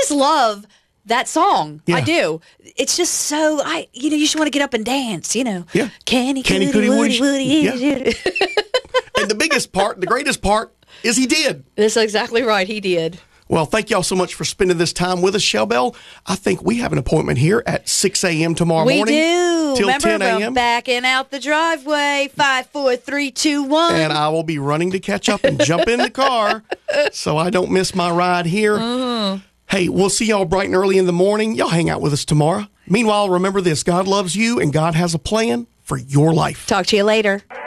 just love that song. Yeah. I do. It's just so, you just want to get up and dance, Yeah. Kenny Kenny Cootie, Cootie, Woody. Yeah. And the greatest part is he did. That's exactly right. He did. Well, thank y'all so much for spending this time with us, Shellbell. I think we have an appointment here at 6 a.m. tomorrow morning. We do. Till Remember, 10 a.m. I'm backing out the driveway. 5, 4, 3, 2, 1. And I will be running to catch up and jump in the car so I don't miss my ride here. Hey, we'll see y'all bright and early in the morning. Y'all hang out with us tomorrow. Meanwhile, remember this. God loves you, and God has a plan for your life. Talk to you later.